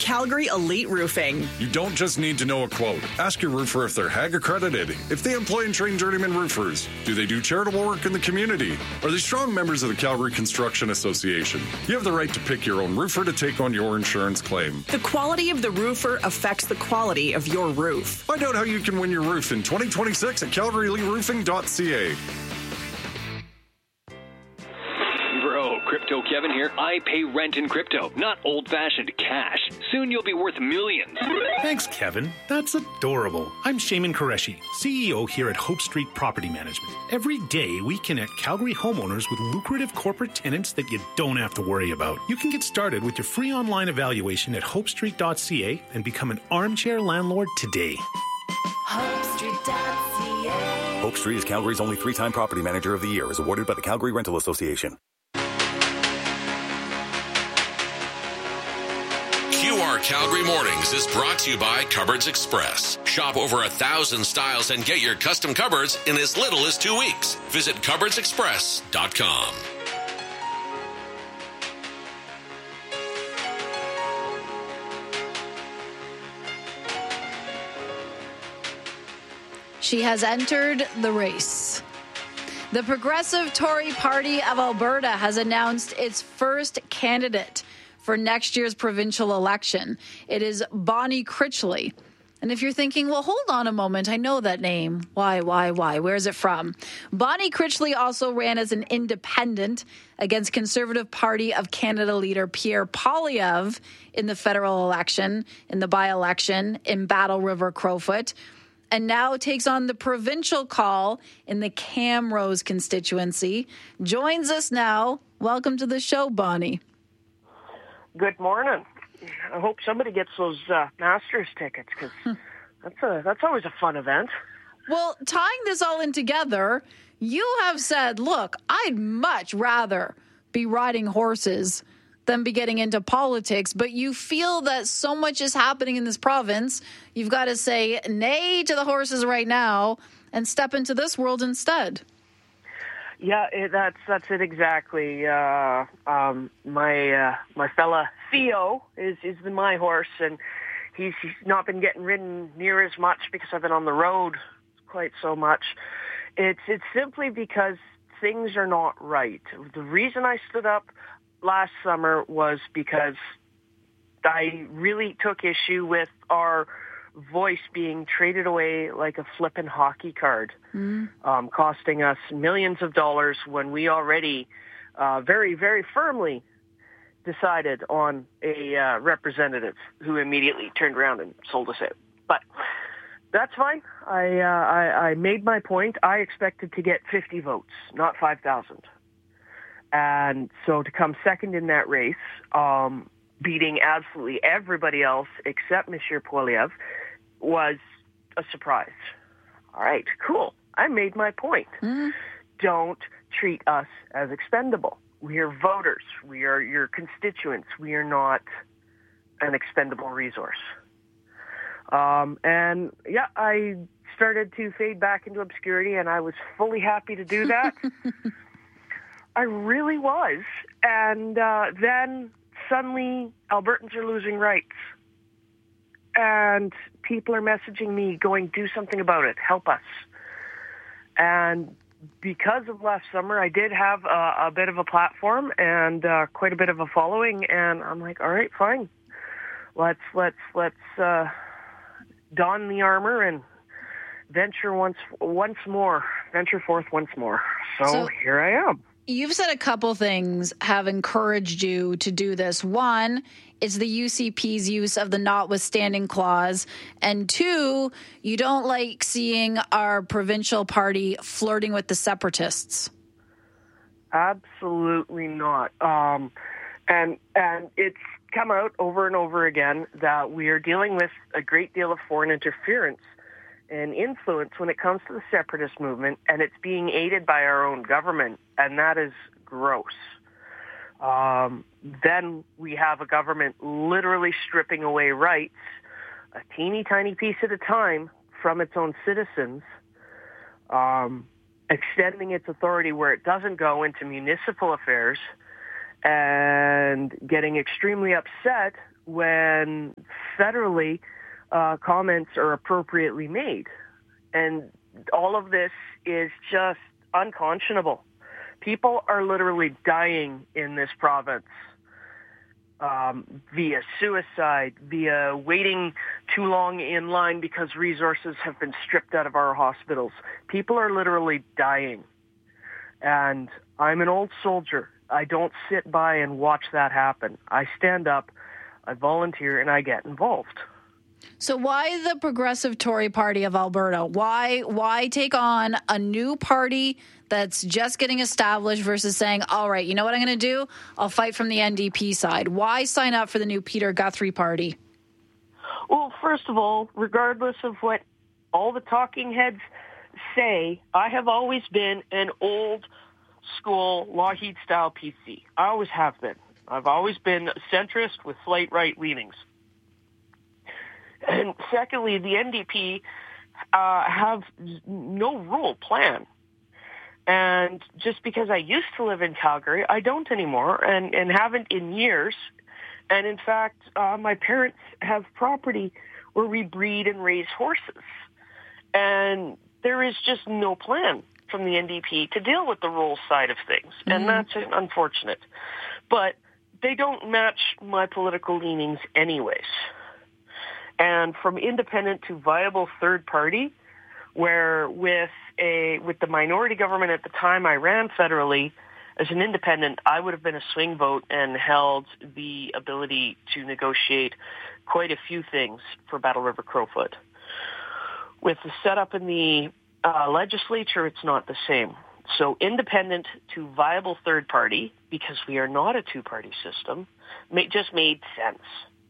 Calgary Elite Roofing. You don't just need to know a quote. Ask your roofer if they're HAG accredited, if they employ and train journeyman roofers. Do they do charitable work in the community? Are they strong members of the Calgary Construction Association? You have the right to pick your own roofer to take on your insurance claim. The quality of the roofer affects the quality of your roof. Find out how you can win your roof in 2026 at calgaryeliteroofing.ca. Bro, Crypto Kevin here. I pay rent in crypto, not old-fashioned cash. Soon you'll be worth millions. Thanks, Kevin. That's adorable. I'm Shaman Qureshi, CEO here at Hope Street Property Management. Every day, we connect Calgary homeowners with lucrative corporate tenants that you don't have to worry about. You can get started with your free online evaluation at hopestreet.ca and become an armchair landlord today. HopeStreet.ca. Hope Street is Calgary's only 3-time Property Manager of the Year, is awarded by the Calgary Rental Association. QR Calgary Mornings is brought to you by Cupboards Express. Shop over 1,000 styles and get your custom cupboards in as little as 2 weeks. Visit cupboardsexpress.com. She has entered the race. The Progressive Tory Party of Alberta has announced its first candidate for next year's provincial election. It is Bonnie Critchley. And if you're thinking, well, hold on a moment, I know that name. Why? Where is it from? Bonnie Critchley also ran as an independent against Conservative Party of Canada leader Pierre Poilievre in the federal election, in the by-election in Battle River Crowfoot, and now takes on the provincial call in the Camrose constituency. Joins us now. Welcome to the show, Bonnie. Good morning. I hope somebody gets those Masters tickets, because that's always a fun event. Well, tying this all in together, you have said, look, I'd much rather be riding horses than be getting into politics, but you feel that so much is happening in this province, you've got to say nay to the horses right now and step into this world instead. Yeah, that's it exactly. My fella Theo is my horse, and he's not been getting ridden near as much because I've been on the road quite so much. It's simply because things are not right. The reason I stood up last summer was because I really took issue with our voice being traded away like a flippin' hockey card, costing us millions of dollars when we already very, very firmly decided on a representative who immediately turned around and sold us out. But that's fine. I made my point. I expected to get 50 votes, not 5,000. And so to come second in that race, beating absolutely everybody else except Monsieur Poilievre, was a surprise. All right, cool. I made my point. Don't treat us as expendable. We are voters. We are your constituents. We are not an expendable resource. And yeah, I started to fade back into obscurity, and I was fully happy to do that. I really was. And then suddenly Albertans are losing rights. And people are messaging me going, do something about it. Help us. And because of last summer, I did have a bit of a platform and quite a bit of a following. And I'm like, all right, fine. Let's don the armor and venture forth once more. So here I am. You've said a couple things have encouraged you to do this. One is the UCP's use of the notwithstanding clause. And two, you don't like seeing our provincial party flirting with the separatists. Absolutely not. And it's come out over and over again that we are dealing with a great deal of foreign interference and influence when it comes to the separatist movement, and it's being aided by our own government, and that is gross. Then we have a government literally stripping away rights, a teeny tiny piece at a time, from its own citizens, extending its authority where it doesn't go into municipal affairs, and getting extremely upset when federally comments are appropriately made. And all of this is just unconscionable. People are literally dying in this province via suicide, via waiting too long in line because resources have been stripped out of our hospitals. People are literally dying. And I'm an old soldier. I don't sit by and watch that happen. I stand up, I volunteer, and I get involved. So why the Progressive Tory Party of Alberta? Why take on a new party that's just getting established versus saying, all right, you know what I'm going to do? I'll fight from the NDP side. Why sign up for the new Peter Guthrie party? Well, first of all, regardless of what all the talking heads say, I have always been an old school Lougheed-style PC. I always have been. I've always been a centrist with slight right leanings. And secondly, the NDP have no rural plan. And just because I used to live in Calgary, I don't anymore and haven't in years. And in fact, my parents have property where we breed and raise horses. And there is just no plan from the NDP to deal with the rural side of things. Mm-hmm. And that's unfortunate. But they don't match my political leanings anyways. And from independent to viable third party, where with the minority government at the time I ran federally, as an independent, I would have been a swing vote and held the ability to negotiate quite a few things for Battle River Crowfoot. With the setup in the legislature, it's not the same. So independent to viable third party, because we are not a two-party system, just made sense.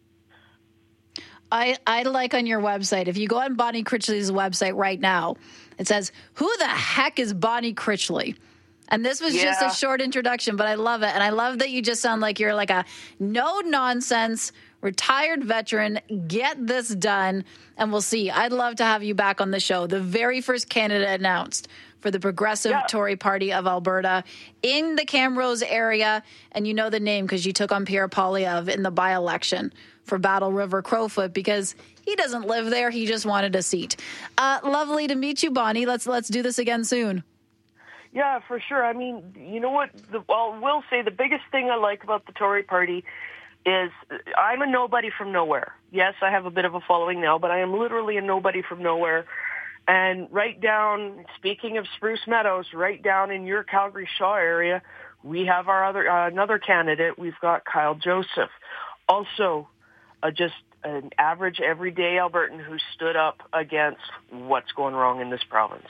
I like on your website, if you go on Bonnie Critchley's website right now, it says, who the heck is Bonnie Critchley? And this was just a short introduction, but I love it. And I love that you just sound like you're like a no-nonsense retired veteran. Get this done, and we'll see. I'd love to have you back on the show. The very first candidate announced for the Progressive Tory Party of Alberta in the Camrose area. And you know the name because you took on Pierre Poilievre in the by-election for Battle River Crowfoot because he doesn't live there. He just wanted a seat. Lovely to meet you, Bonnie. Let's do this again soon. Yeah, for sure. I mean, you know what? We'll say the biggest thing I like about the Tory Party is I'm a nobody from nowhere. Yes, I have a bit of a following now, but I am literally a nobody from nowhere. And right down, speaking of Spruce Meadows, right down in your Calgary Shaw area, we have our another candidate. We've got Kyle Joseph. Also, just an average, everyday Albertan who stood up against what's going wrong in this province.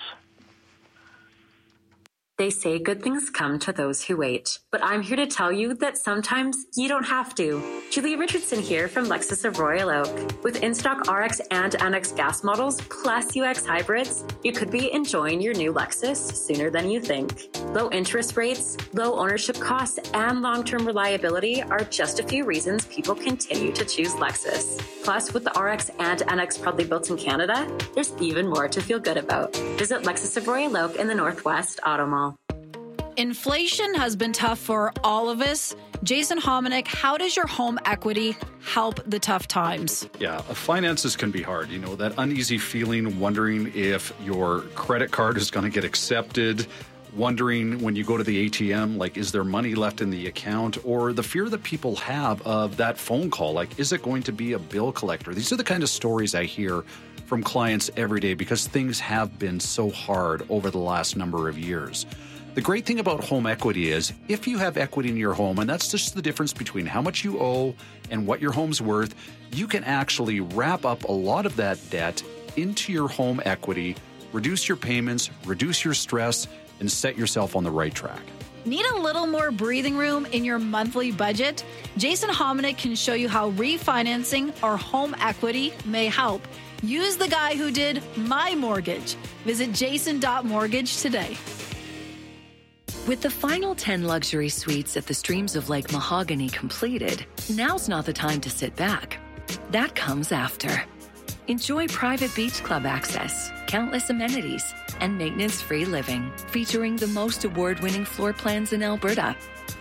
They say good things come to those who wait, but I'm here to tell you that sometimes you don't have to. Julia Richardson here from Lexus of Royal Oak. With in-stock RX and NX gas models plus UX hybrids, you could be enjoying your new Lexus sooner than you think. Low interest rates, low ownership costs, and long-term reliability are just a few reasons people continue to choose Lexus. Plus, with the RX and NX proudly built in Canada, there's even more to feel good about. Visit Lexus of Royal Oak in the Northwest Auto Mall. Inflation has been tough for all of us. Jason Hominick, how does your home equity help the tough times? Yeah, finances can be hard. You know, that uneasy feeling, wondering if your credit card is going to get accepted, wondering when you go to the ATM, like, is there money left in the account? Or the fear that people have of that phone call, like, is it going to be a bill collector? These are the kind of stories I hear from clients every day because things have been so hard over the last number of years. The great thing about home equity is if you have equity in your home, and that's just the difference between how much you owe and what your home's worth, you can actually wrap up a lot of that debt into your home equity, reduce your payments, reduce your stress, and set yourself on the right track. Need a little more breathing room in your monthly budget? Jason Hominick can show you how refinancing or home equity may help. Use the guy who did my mortgage. Visit jason.mortgage today. With the final 10 luxury suites at the Streams of Lake Mahogany completed, now's not the time to sit back. That comes after. Enjoy private beach club access, countless amenities, and maintenance-free living, featuring the most award-winning floor plans in Alberta.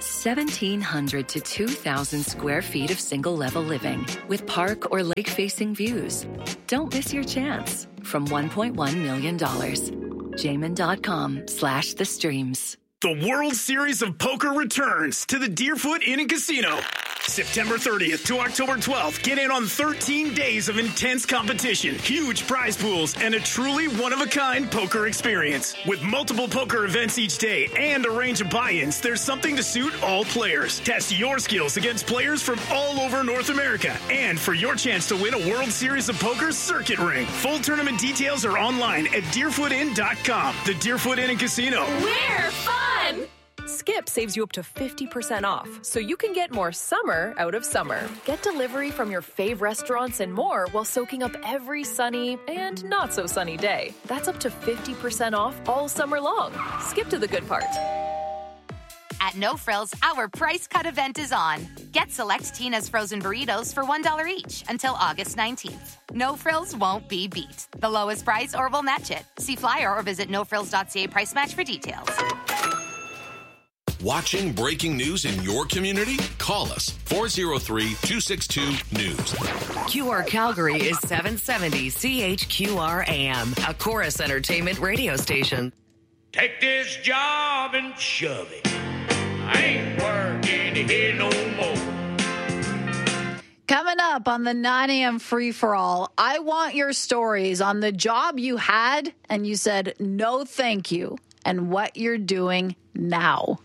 It's 1,700 to 2,000 square feet of single-level living with park or lake-facing views. Don't miss your chance from $1.1 million. Jamin.com/the streams. The World Series of Poker returns to the Deerfoot Inn and Casino. September 30th to October 12th. Get in on 13 days of intense competition, huge prize pools, and a truly one-of-a-kind poker experience. With multiple poker events each day and a range of buy-ins, there's something to suit all players. Test your skills against players from all over North America. And for your chance to win a World Series of Poker circuit ring. Full tournament details are online at deerfootin.com. The Deerfoot Inn and Casino. We're fun! Skip saves you up to 50% off, so you can get more summer out of summer. Get delivery from your fave restaurants and more while soaking up every sunny and not so sunny day. That's up to 50% off all summer long. Skip to the good part. At No Frills, our price cut event is on. Get select Tina's frozen burritos for $1 each until August 19th. No Frills won't be beat. The lowest price or we'll match it. See flyer or visit nofrills.ca price match for details. Watching breaking news in your community? Call us 403-262-NEWS. QR Calgary is 770 CHQR AM, a Chorus Entertainment radio station. Take this job and shove it. I ain't working here no more. Coming up on the 9 a.m. free-for-all, I want your stories on the job you had and you said no thank you and what you're doing now.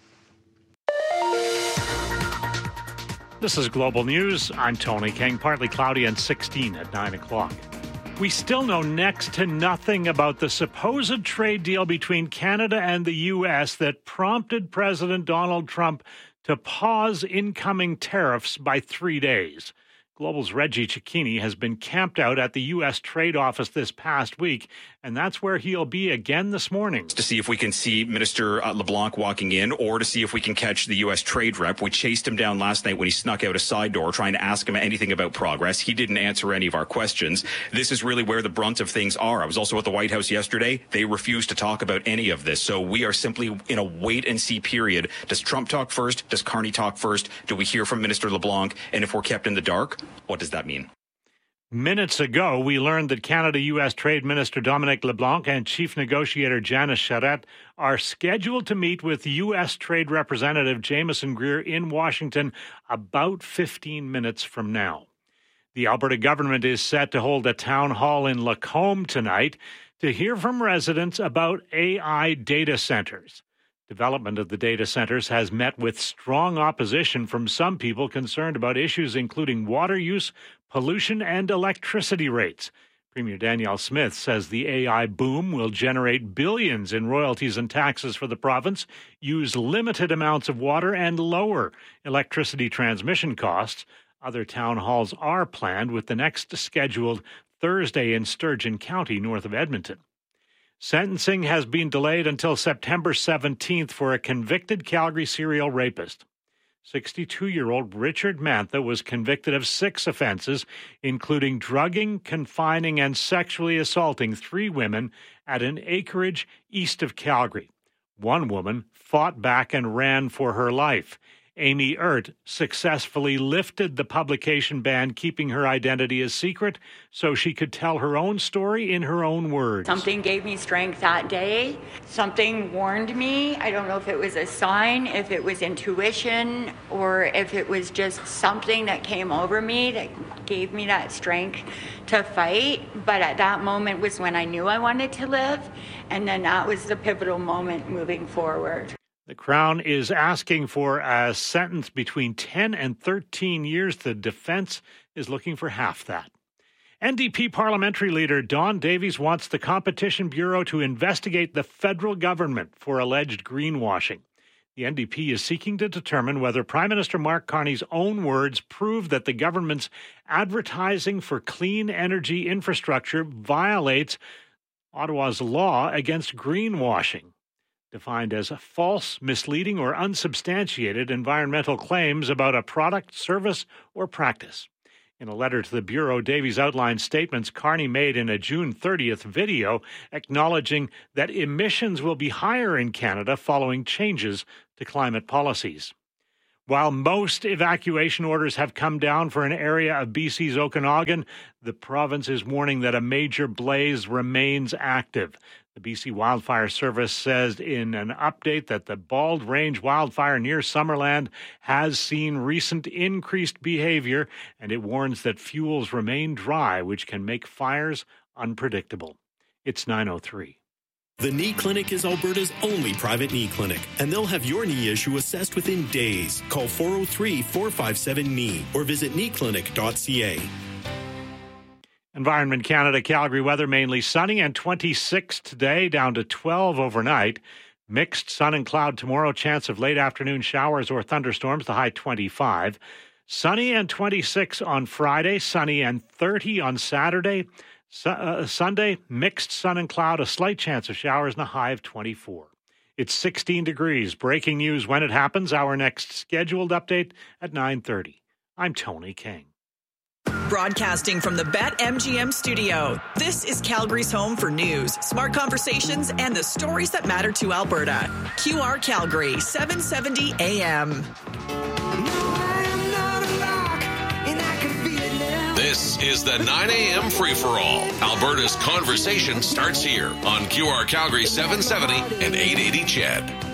This is Global News. I'm Tony King. Partly cloudy and 16 at 9 o'clock. We still know next to nothing about the supposed trade deal between Canada and the U.S. that prompted President Donald Trump to pause incoming tariffs by 3 days. Global's Reggie Cicchini has been camped out at the U.S. Trade Office this past week, and that's where he'll be again this morning. To see if we can see Minister LeBlanc walking in, or to see if we can catch the U.S. Trade Rep. We chased him down last night when he snuck out a side door trying to ask him anything about progress. He didn't answer any of our questions. This is really where the brunt of things are. I was also at the White House yesterday. They refused to talk about any of this. So we are simply in a wait-and-see period. Does Trump talk first? Does Carney talk first? Do we hear from Minister LeBlanc? And if we're kept in the dark, what does that mean? Minutes ago, we learned that Canada-U.S. Trade Minister Dominic LeBlanc and Chief Negotiator Janice Charette are scheduled to meet with U.S. Trade Representative Jameson Greer in Washington about 15 minutes from now. The Alberta government is set to hold a town hall in Lacombe tonight to hear from residents about AI data centers. Development of the data centers has met with strong opposition from some people concerned about issues including water use, pollution, and electricity rates. Premier Danielle Smith says the AI boom will generate billions in royalties and taxes for the province, use limited amounts of water, and lower electricity transmission costs. Other town halls are planned, with the next scheduled Thursday in Sturgeon County, north of Edmonton. Sentencing has been delayed until September 17th for a convicted Calgary serial rapist. 62-year-old Richard Mantha was convicted of 6 offenses, including drugging, confining, and sexually assaulting 3 women at an acreage east of Calgary. One woman fought back and ran for her life. Amy Ert successfully lifted the publication ban, keeping her identity a secret so she could tell her own story in her own words. Something gave me strength that day. Something warned me. I don't know if it was a sign, if it was intuition, or if it was just something that came over me that gave me that strength to fight. But at that moment was when I knew I wanted to live, and then that was the pivotal moment moving forward. The Crown is asking for a sentence between 10 and 13 years. The defense is looking for half that. NDP parliamentary leader Don Davies wants the Competition Bureau to investigate the federal government for alleged greenwashing. The NDP is seeking to determine whether Prime Minister Mark Carney's own words prove that the government's advertising for clean energy infrastructure violates Ottawa's law against greenwashing, defined as false, misleading, or unsubstantiated environmental claims about a product, service, or practice. In a letter to the Bureau, Davies outlined statements Carney made in a June 30th video acknowledging that emissions will be higher in Canada following changes to climate policies. While most evacuation orders have come down for an area of BC's Okanagan, the province is warning that a major blaze remains active. The BC Wildfire Service says in an update that the Bald Range wildfire near Summerland has seen recent increased behavior, and it warns that fuels remain dry, which can make fires unpredictable. It's 9:03. The Knee Clinic is Alberta's only private knee clinic, and they'll have your knee issue assessed within days. Call 403-457-KNEE or visit kneeclinic.ca. Environment Canada, Calgary weather mainly sunny and 26 today, down to 12 overnight. Mixed sun and cloud tomorrow, chance of late afternoon showers or thunderstorms, the high 25. Sunny and 26 on Friday, sunny and 30 on Saturday. Sunday, mixed sun and cloud, a slight chance of showers and a high of 24. It's 16 degrees. Breaking news when it happens. Our next scheduled update at 9:30. I'm Tony King. Broadcasting from the BetMGM studio, this is Calgary's home for news, smart conversations, and the stories that matter to Alberta. QR Calgary, 770 AM. This is the 9 a.m. free-for-all. Alberta's conversation starts here on QR Calgary 770 and 880 CHED.